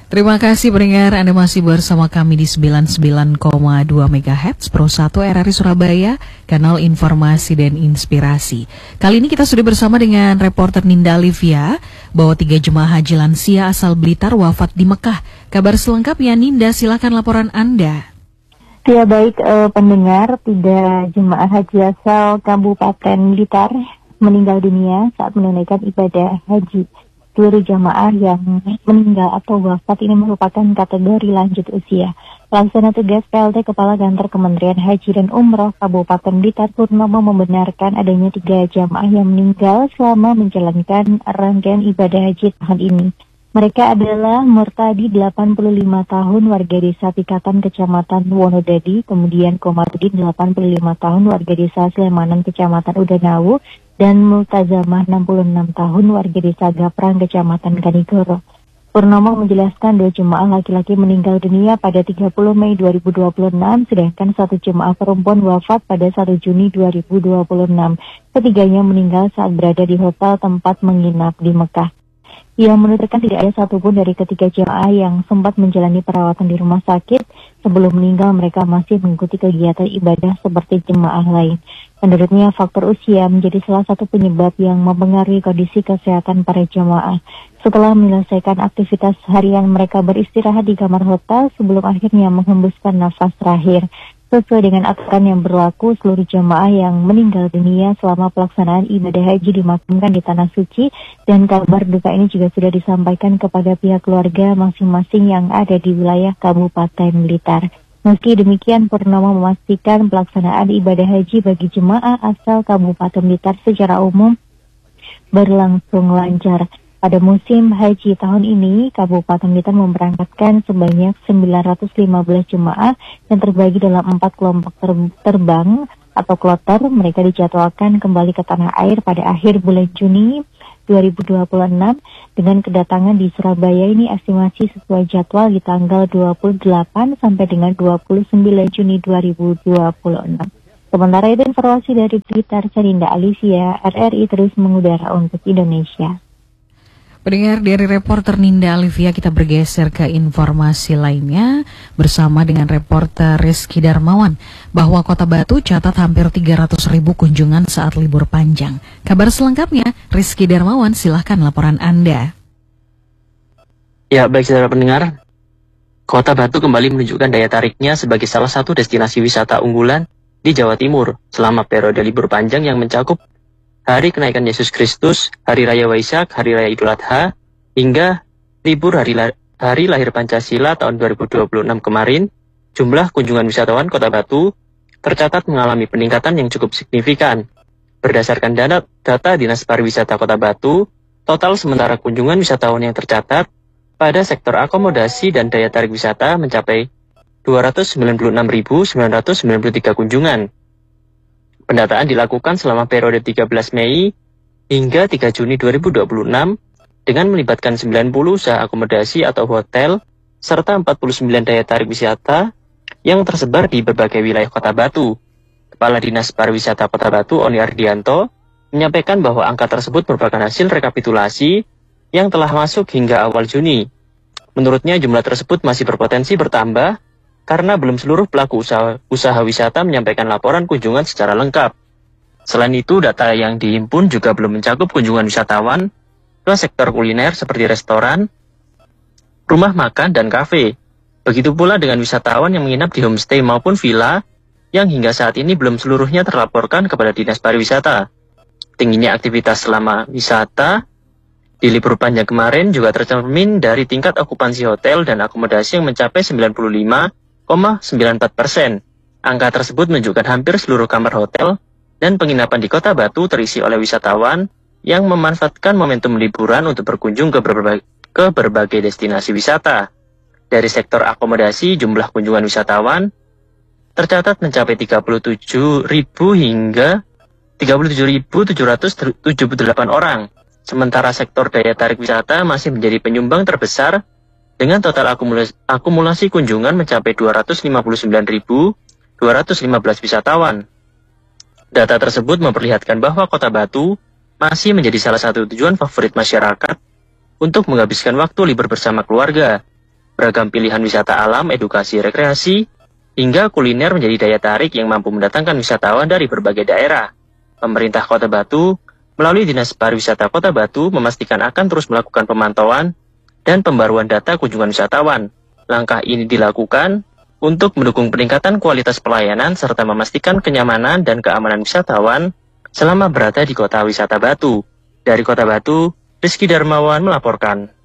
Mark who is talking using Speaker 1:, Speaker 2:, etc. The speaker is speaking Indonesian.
Speaker 1: Terima kasih pendengar, Anda masih bersama kami di 99,2 MHz Pro 1 RRI Surabaya, kanal informasi dan inspirasi. Kali ini kita sudah bersama dengan reporter Ninda Alivia bahwa 3 jemaah haji lansia asal Blitar wafat di Mekah. Kabar selengkapnya Ninda, silakan laporan Anda.
Speaker 2: Ya baik pendengar, 3 jemaah haji asal Kabupaten Blitar meninggal dunia saat menunaikan ibadah haji. Seluruh jamaah yang meninggal atau wafat ini merupakan kategori lanjut usia. Pelaksana tugas PLT Kepala Kantor Kementerian Haji dan Umroh Kabupaten Blitar Purnomo membenarkan adanya 3 jamaah yang meninggal selama menjalankan rangkaian ibadah haji tahun ini. Mereka adalah Murtadi 85 tahun warga desa Pikatan Kecamatan Wonodadi, kemudian Komarudin 85 tahun warga desa Slemanan Kecamatan Udanawu, dan Multazamah 66 tahun warga desa Gaprang Kecamatan Kanigoro. Purnomo menjelaskan 2 jemaah laki-laki meninggal dunia pada 30 Mei 2026, sedangkan 1 jemaah perempuan wafat pada 1 Juni 2026. Ketiganya meninggal saat berada di hotel tempat menginap di Mekah. Ia menuturkan tidak ada satupun dari ketiga jemaah yang sempat menjalani perawatan di rumah sakit. Sebelum meninggal mereka masih mengikuti kegiatan ibadah seperti jemaah lain. Menurutnya faktor usia menjadi salah satu penyebab yang mempengaruhi kondisi kesehatan para jemaah. Setelah menyelesaikan aktivitas harian mereka beristirahat di kamar hotel sebelum akhirnya menghembuskan nafas terakhir. Sesuai dengan aturan yang berlaku, seluruh jemaah yang meninggal dunia selama pelaksanaan ibadah haji dimakamkan di Tanah Suci, dan kabar duka ini juga sudah disampaikan kepada pihak keluarga masing-masing yang ada di wilayah Kabupaten Blitar. Meski demikian, Purnomo memastikan pelaksanaan ibadah haji bagi jemaah asal Kabupaten Blitar secara umum berlangsung lancar. Pada musim haji tahun ini, Kabupaten Blitar memberangkatkan sebanyak 915 jemaah yang terbagi dalam 4 kelompok terbang atau kloter. Mereka dijadwalkan kembali ke tanah air pada akhir bulan Juni 2026 dengan kedatangan di Surabaya ini estimasi sesuai jadwal di tanggal 28 sampai dengan 29 Juni 2026. Sementara itu informasi dari Blitar, Ninda Alivia, RRI terus mengudara untuk Indonesia.
Speaker 1: Pendengar, dari reporter Ninda Alivia kita bergeser ke informasi lainnya bersama dengan reporter Rizky Darmawan bahwa Kota Batu catat hampir 300.000 kunjungan saat libur panjang. Kabar selengkapnya, Rizky Darmawan, silahkan laporan Anda.
Speaker 3: Ya, baik saudara pendengar, Kota Batu kembali menunjukkan daya tariknya sebagai salah satu destinasi wisata unggulan di Jawa Timur selama periode libur panjang yang mencakup Hari Kenaikan Yesus Kristus, Hari Raya Waisak, Hari Raya Idul Adha, hingga libur Hari Lahir Pancasila tahun 2026 kemarin. Jumlah kunjungan wisatawan Kota Batu tercatat mengalami peningkatan yang cukup signifikan. Berdasarkan data Dinas Pariwisata Kota Batu, total sementara kunjungan wisatawan yang tercatat pada sektor akomodasi dan daya tarik wisata mencapai 296.993 kunjungan. Pendataan dilakukan selama periode 13 Mei hingga 3 Juni 2026 dengan melibatkan 90 usaha akomodasi atau hotel serta 49 daya tarik wisata yang tersebar di berbagai wilayah Kota Batu. Kepala Dinas Pariwisata Kota Batu, Oni Ardianto, menyampaikan bahwa angka tersebut merupakan hasil rekapitulasi yang telah masuk hingga awal Juni. Menurutnya jumlah tersebut masih berpotensi bertambah karena belum seluruh pelaku usaha wisata menyampaikan laporan kunjungan secara lengkap. Selain itu, data yang dihimpun juga belum mencakup kunjungan wisatawan ke sektor kuliner seperti restoran, rumah makan, dan kafe. Begitu pula dengan wisatawan yang menginap di homestay maupun villa yang hingga saat ini belum seluruhnya terlaporkan kepada Dinas Pariwisata. Tingginya aktivitas selama wisata di libur panjang kemarin juga tercermin dari tingkat okupansi hotel dan akomodasi yang mencapai 95,94%. Angka tersebut menunjukkan hampir seluruh kamar hotel dan penginapan di Kota Batu terisi oleh wisatawan yang memanfaatkan momentum liburan untuk berkunjung ke berbagai destinasi wisata. Dari sektor akomodasi, jumlah kunjungan wisatawan tercatat mencapai 37.000 hingga 37.778 orang. Sementara sektor daya tarik wisata masih menjadi penyumbang terbesar dengan total akumulasi kunjungan mencapai 259.215 wisatawan. Data tersebut memperlihatkan bahwa Kota Batu masih menjadi salah satu tujuan favorit masyarakat untuk menghabiskan waktu libur bersama keluarga. beragam pilihan wisata alam, edukasi, rekreasi, hingga kuliner menjadi daya tarik yang mampu mendatangkan wisatawan dari berbagai daerah. Pemerintah Kota Batu melalui Dinas Pariwisata Kota Batu memastikan akan terus melakukan pemantauan dan pembaruan data kunjungan wisatawan. Langkah ini dilakukan untuk mendukung peningkatan kualitas pelayanan serta memastikan kenyamanan dan keamanan wisatawan selama berada di Kota Wisata Batu. Dari Kota Batu, Rizky Darmawan melaporkan.